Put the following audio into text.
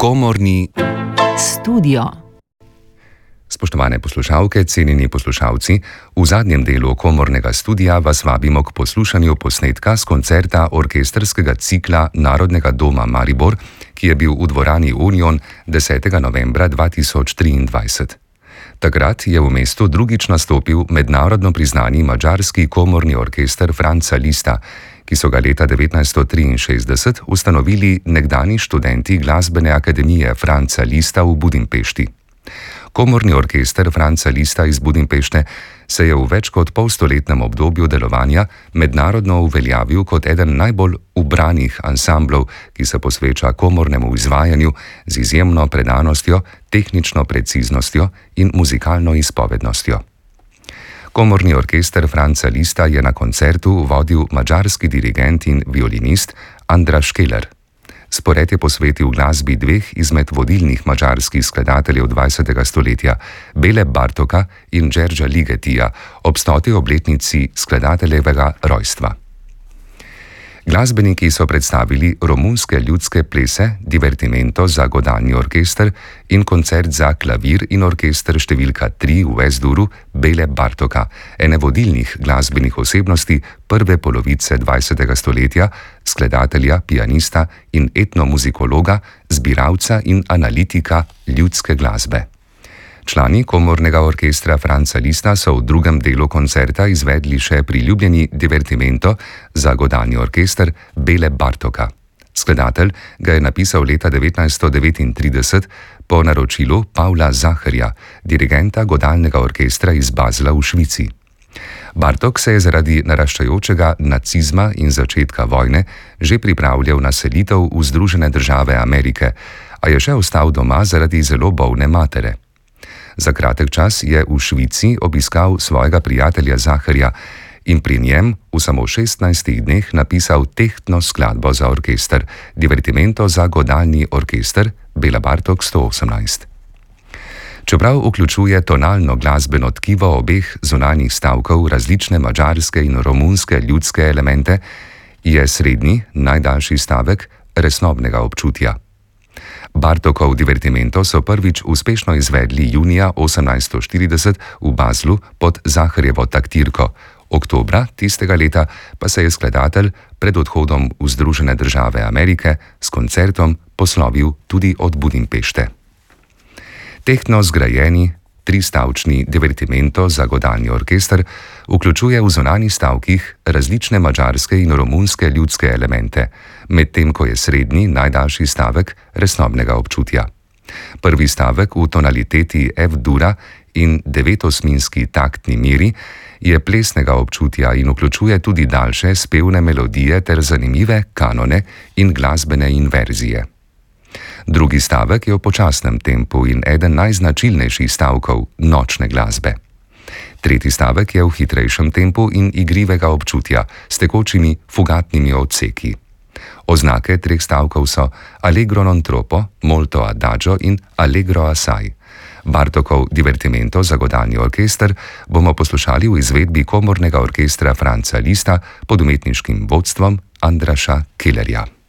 Komorni studio. Spoštovane poslušalke, cenjeni poslušalci, v zadnjem delu komornega studia vas vabimo k poslušanju posnetka s koncerta orkestrskega cikla Narodnega doma Maribor, ki je bil v dvorani Union 10. novembra 2023. Takrat je v mestu drugič nastopil mednarodno priznani madžarski komorni orkester Franza Liszta, ki so ga leta 1963 ustanovili nekdani študenti Glasbene akademije Franza Liszta v Budimpešti. Komorni orkester Franza Liszta iz Budimpešte se je v več kot polstoletnem obdobju delovanja mednarodno uveljavil kot eden najbolj ubranih ansamblov, ki se posveča komornemu izvajanju z izjemno predanostjo, tehnično preciznostjo in muzikalno izpovednostjo. Komorni orkester Franza Liszta je na koncertu vodil madžarski dirigent in violinist Andras Keller. Spored je posvetil glasbi dveh izmed vodilnih madžarskih skladateljev 20. stoletja, Bele Bartoka in Đerđa Ligetija, ob 100. obletnici skladateljevega rojstva. Glasbeniki so predstavili romunske ljudske plese, divertimento za godalni orkester in koncert za klavir in orkester številka 3 v S-duru Bele Bartoka, ene vodilnih glasbenih osebnosti prve polovice 20. stoletja, skladatelja, pianista in etnomuzikologa, zbiralca in analitika ljudske glasbe. Člani komornega orkestra Franza Liszta so v drugem delu koncerta izvedli še priljubljeni divertimento za godalni orkester Bele Bartoka. Skladatelj ga je napisal leta 1939 po naročilu Pavla Zacherja, dirigenta godalnega orkestra iz Basla v Švici. Bartok se je zaradi naraščajočega nacizma in začetka vojne že pripravljal na selitev v Združene države Amerike, a je še ostal doma zaradi zelo bolne matere. Za kratek čas je v Švici obiskal svojega prijatelja Zacherja in pri njem v samo 16 dneh napisal tehtno skladbo za orkester, divertimento za godalni orkester Bela Bartok 118. Čeprav vključuje tonalno glasbeno tkivo obeh zunanjih stavkov različne madžarske in romunske ljudske elemente, je srednji, najdaljši stavek resnobnega občutja. Bartokov divertimento so prvič uspešno izvedli junija 1840 v Baslu pod Zacherjevo taktirko, oktobra tistega leta pa se je skladatelj pred odhodom v Združene države Amerike s koncertom poslovil tudi od Budimpešte. Tehtno zgrajeni, tristavčni divertimento za godalni orkester vključuje v zunanjih stavkih različne madžarske in romunske ljudske elemente, medtem ko je srednji, najdaljši stavek resnobnega občutja. Prvi stavek v tonaliteti F-dura in devetosminski taktni miri je plesnega občutja in vključuje tudi daljše spevne melodije ter zanimive kanone in glasbene inverzije. Drugi stavek je v počasnem tempu in eden najznačilnejših stavkov nočne glasbe. Tretji stavek je v hitrejšem tempu in igrivega občutja s tekočimi fugatnimi odseki. Oznake treh stavkov so allegro non troppo, molto adagio in allegro assai. Bartokov divertimento za godalni orkester bomo poslušali v izvedbi komornega orkestra Franza Liszta pod umetniškim vodstvom Andrasa Kellerja.